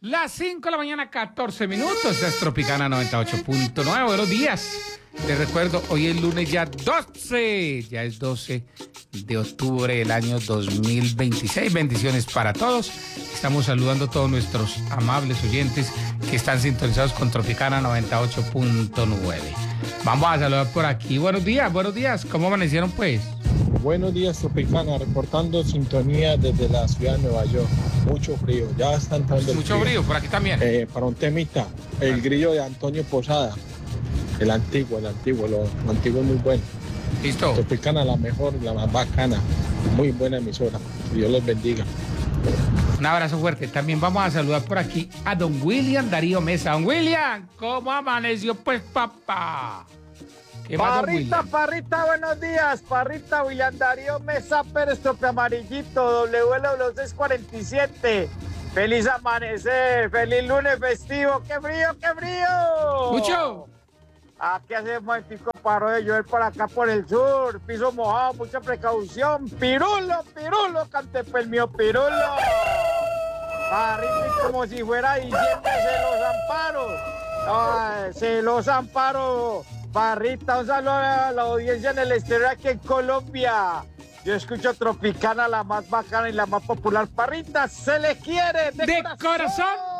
Las 5 de la mañana, 14 minutos. Es Tropicana 98.9. Buenos días. Les recuerdo, hoy es lunes ya 12. Ya es 12 de octubre del año 2026. Bendiciones para todos. Estamos saludando a todos nuestros amables oyentes que están sintonizados con Tropicana 98.9. Vamos a saludar por aquí. Buenos días. ¿Cómo amanecieron, pues? Buenos días, Tropicana, reportando sintonía desde la ciudad de Nueva York. Mucho frío, ya está entrando el Mucho frío, por aquí también. Para un temita, el grillo de Antonio Posada, el antiguo es muy bueno. Listo. Tropicana, la mejor, la más bacana, muy buena emisora. Dios los bendiga. Un abrazo fuerte. También vamos a saludar por aquí a don William Darío Mesa. Don William, ¿cómo amaneció, pues, papá? Parrita, buenos días. Parrita, William Darío Mesa Pérez, Tope Amarillito, WL647. Feliz amanecer, feliz lunes festivo. ¡Qué frío! Mucho. Aquí hace un momentico paró de llover por acá por el sur. Piso mojado, mucha precaución. Pirulo, Cantepel mío, pirulo. Parrita, como si fuera diciembre, se los amparo. Parrita, un saludo a la audiencia en el exterior aquí en Colombia. Yo escucho Tropicana, la más bacana y la más popular. Parrita, se le quiere de corazón.